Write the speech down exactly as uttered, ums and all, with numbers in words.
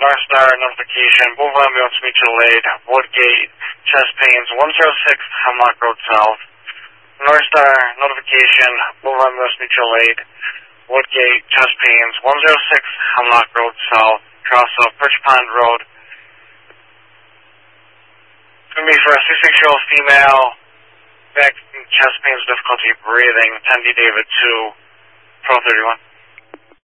North Star notification, move ambulance mutual aid, Woodgate, chest pains, one zero six Hemlock Road South. North Star notification, move ambulance mutual aid, Woodgate, chest pains, one zero six Hemlock Road South, cross of Birch Pond Road. It's going to be for a sixty-six-year-old female, back chest pains, difficulty breathing, ten D David two, Pro thirty-one.